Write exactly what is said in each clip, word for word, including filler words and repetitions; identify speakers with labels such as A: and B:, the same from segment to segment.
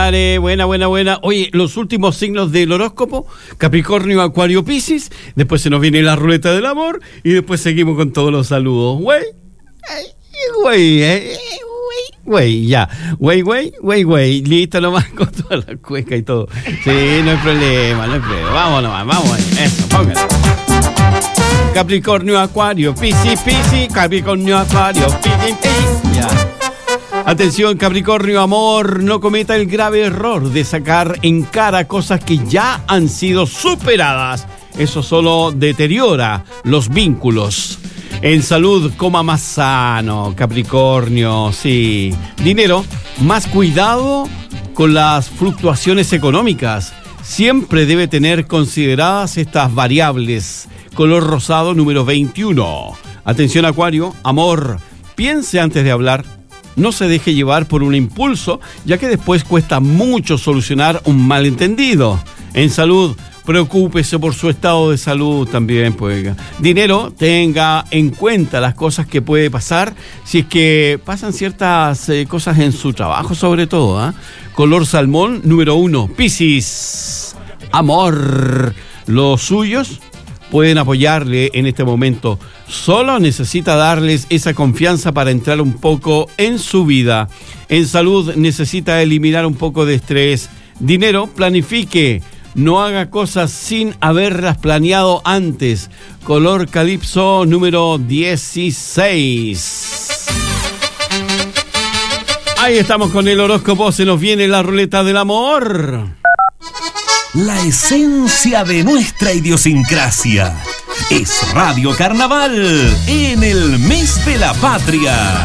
A: compadre. Buena, buena, buena. Oye, los últimos signos del horóscopo: Capricornio, Acuario, Piscis. Después se nos viene la ruleta del amor. Y después seguimos con todos los saludos. Güey, güey, güey, güey, ya. Güey, güey, güey, güey. Listo nomás con toda la cueca y todo. Sí, no hay problema, no hay problema. Vamos nomás, vamos ahí. Eso, póngale. Capricornio, Acuario, Piscis, Piscis. Capricornio, Acuario, Piscis, Piscis. Ya. Atención, Capricornio, amor, no cometa el grave error de sacar en cara cosas que ya han sido superadas. Eso solo deteriora los vínculos. En salud, coma más sano, Capricornio, sí. Dinero, más cuidado con las fluctuaciones económicas. Siempre debe tener consideradas estas variables. Color rosado, número veintiuno. Atención, Acuario, amor, piense antes de hablar. No se deje llevar por un impulso, ya que después cuesta mucho solucionar un malentendido. En salud, preocúpese por su estado de salud también, pues. Dinero, tenga en cuenta las cosas que puede pasar si es que pasan ciertas eh, cosas en su trabajo, sobre todo. ¿eh? Color salmón, número uno. Piscis, amor, los suyos pueden apoyarle en este momento. Solo necesita darles esa confianza para entrar un poco en su vida. En salud, necesita eliminar un poco de estrés. Dinero, planifique. No haga cosas sin haberlas planeado antes. Color calipso, número dieciséis. Ahí estamos con el horóscopo. Se nos viene la ruleta del amor.
B: La esencia de nuestra idiosincrasia es Radio Carnaval en el mes de la patria.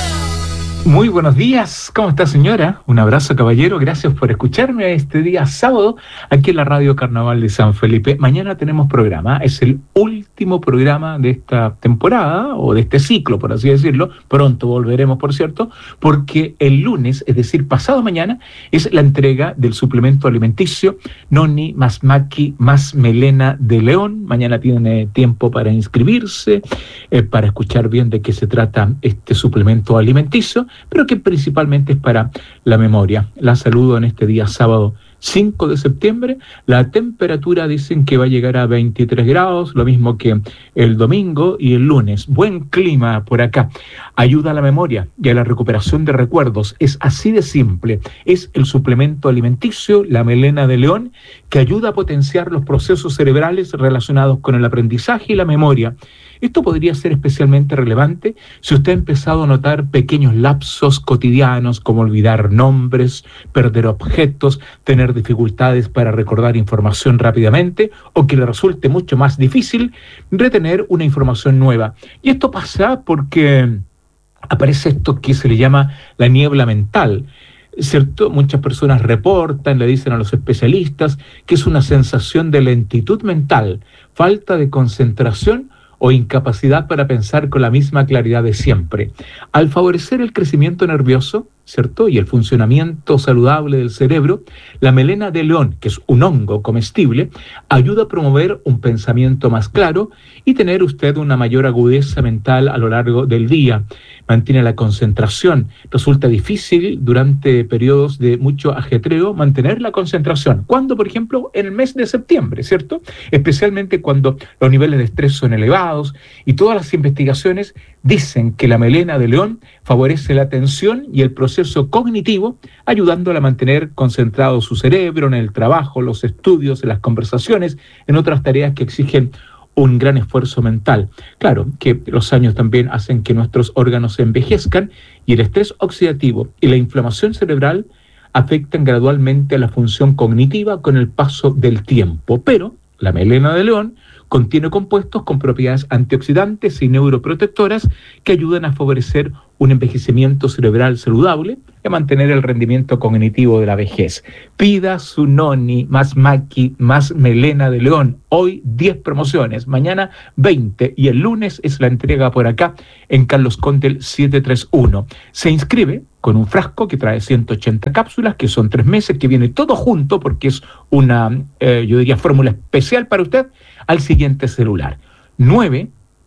C: Muy buenos días, ¿cómo está, señora? Un abrazo, caballero, gracias por escucharme este día sábado aquí en la Radio Carnaval de San Felipe. Mañana tenemos programa, es el último programa de esta temporada, o de este ciclo, por así decirlo. Pronto volveremos, por cierto, porque el lunes, es decir, pasado mañana, es la entrega del suplemento alimenticio Noni más Maki más Melena de León. Mañana tiene tiempo para inscribirse, eh, para escuchar bien de qué se trata este suplemento alimenticio, pero que principalmente es para la memoria. La saludo en este día sábado cinco de septiembre. La temperatura dicen que va a llegar a veintitrés grados, lo mismo que el domingo y el lunes. Buen clima por acá. Ayuda a la memoria y a la recuperación de recuerdos. Es así de simple. Es el suplemento alimenticio, la Melena de León, que ayuda a potenciar los procesos cerebrales relacionados con el aprendizaje y la memoria. Esto podría ser especialmente relevante si usted ha empezado a notar pequeños lapsos cotidianos, como olvidar nombres, perder objetos, tener dificultades para recordar información rápidamente, o que le resulte mucho más difícil retener una información nueva. Y esto pasa porque aparece esto que se le llama la niebla mental, ¿cierto? Muchas personas reportan, le dicen a los especialistas, que es una sensación de lentitud mental, falta de concentración o incapacidad para pensar con la misma claridad de siempre. Al favorecer el crecimiento nervioso, ¿cierto?, y el funcionamiento saludable del cerebro, la melena de león, que es un hongo comestible, ayuda a promover un pensamiento más claro y tener usted una mayor agudeza mental a lo largo del día. Mantiene la concentración. Resulta difícil durante periodos de mucho ajetreo mantener la concentración. ¿Cuándo? Por ejemplo, en el mes de septiembre, ¿cierto? Especialmente cuando los niveles de estrés son elevados, y todas las investigaciones dicen que la melena de león favorece la atención y el proceso cognitivo, ayudándole a mantener concentrado su cerebro en el trabajo, los estudios, en las conversaciones, en otras tareas que exigen un gran esfuerzo mental. Claro que los años también hacen que nuestros órganos se envejezcan, y el estrés oxidativo y la inflamación cerebral afectan gradualmente a la función cognitiva con el paso del tiempo. Pero la melena de león contiene compuestos con propiedades antioxidantes y neuroprotectoras que ayudan a favorecer un envejecimiento cerebral saludable y a mantener el rendimiento cognitivo de la vejez. Pida su Noni más Maki más Melena de León. Hoy diez promociones, mañana veinte, y el lunes es la entrega por acá en Carlos Condel setecientos treinta y uno. Se inscribe con un frasco que trae ciento ochenta cápsulas, que son tres meses, que viene todo junto porque es una, eh, yo diría, fórmula especial para usted, al siguiente celular: nueve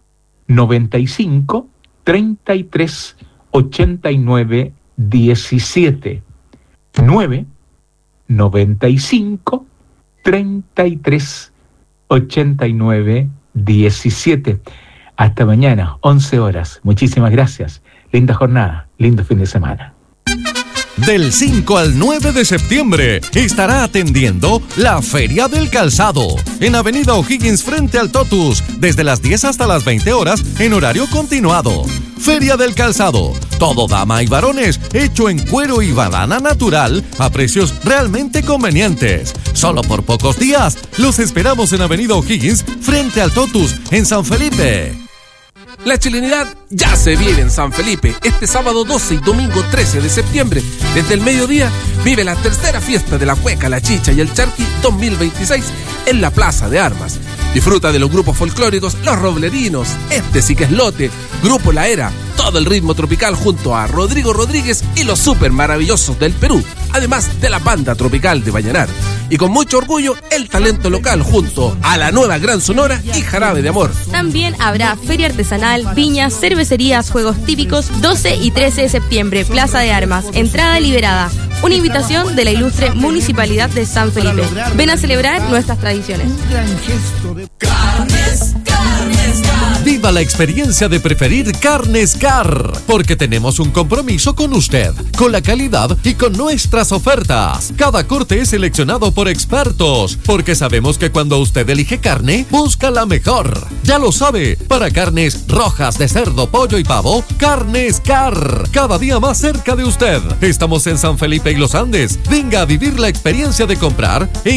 C: noventa y cinco treinta y tres ochenta y nueve diecisiete. nueve noventa y cinco, treinta y tres, ochenta y nueve, diecisiete. Hasta mañana, once horas. Muchísimas gracias. Linda jornada, lindo fin de semana.
B: Del cinco al nueve de septiembre estará atendiendo la Feria del Calzado en Avenida O'Higgins frente al Totus, desde las diez hasta las veinte horas en horario continuado. Feria del Calzado, todo dama y varones, hecho en cuero y banana natural a precios realmente convenientes. Solo por pocos días, los esperamos en Avenida O'Higgins frente al Totus en San Felipe.
D: La chilenidad ya se vive en San Felipe este sábado doce y domingo trece de septiembre. Desde el mediodía vive la tercera fiesta de la cueca, la chicha y el charqui dos mil veintiséis en la Plaza de Armas. Disfruta de los grupos folclóricos Los Roblerinos, Este sí que es Lote, Grupo La Era, todo el ritmo tropical junto a Rodrigo Rodríguez y los super maravillosos del Perú, además de la banda tropical de Vallenar. Y con mucho orgullo, el talento local junto a la nueva Gran Sonora y Jarabe de Amor.
E: También habrá feria artesanal, viñas, cervecerías, juegos típicos, doce y trece de septiembre, Plaza de Armas, entrada liberada. Una invitación de la ilustre Municipalidad de San Felipe. Ven a celebrar nuestras tradiciones.
B: Carnes, carnes, car. Viva la experiencia de preferir Carnes Car, porque tenemos un compromiso con usted, con la calidad y con nuestras ofertas. Cada corte es seleccionado por expertos, porque sabemos que cuando usted elige carne, busca la mejor. Ya lo sabe, para carnes rojas de cerdo, pollo y pavo, Carnes Car, cada día más cerca de usted. Estamos en San Felipe y Los Andes. Venga a vivir la experiencia de comprar en